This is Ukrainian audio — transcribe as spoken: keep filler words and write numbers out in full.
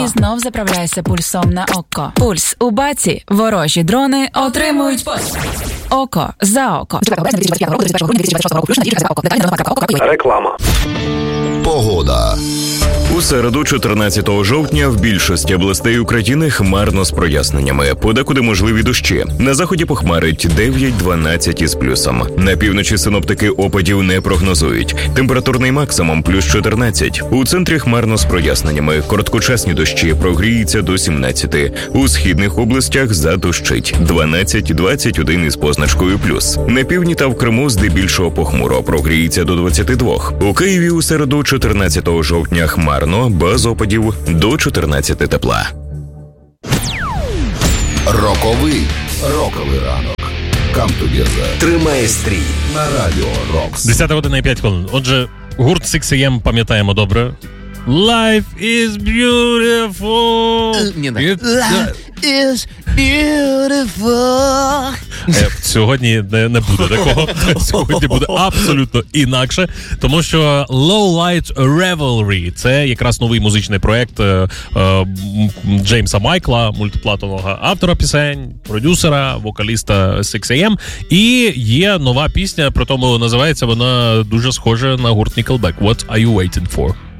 І знов заправляйся пульсом на око. Пульс у баці. Ворожі дрони отримують пульс. Око за око. Реклама. Погода. У середу, чотирнадцятого жовтня, в більшості областей України хмарно з проясненнями. Подекуди можливі дощі. На заході похмарить дев'ять-дванадцять із плюсом. На півночі синоптики опадів не прогнозують. Температурний максимум плюс чотирнадцять. У центрі хмарно з проясненнями. Короткочасні дощі, прогріється до сімнадцяти. У східних областях задощить. дванадцять-двадцять один із позначкою плюс. На півдні та в Криму здебільшого похмуро. Прогріється до двадцяти двох. У Києві у середу, чотирнадцятого жовтня, хмарно. Без опадів до чотирнадцяти тепла. Роковий. Роковий ранок. Come together. Тримає стрій. На радіо Рокс. десята година і п'ять хвилин. Отже, гурт сікс ей ем пам'ятаємо добре. Life is beautiful. Ні, не. It- Life is beautiful. Е, Сьогодні не, не буде такого. Сьогодні буде абсолютно інакше, тому що Low Light Revelry – це якраз новий музичний проєкт е, е, Джеймса Майкла, мультиплатового автора пісень, продюсера, вокаліста сікс ей ем. І є нова пісня, при тому називається вона дуже схоже на гурт Nickelback. What are you waiting for?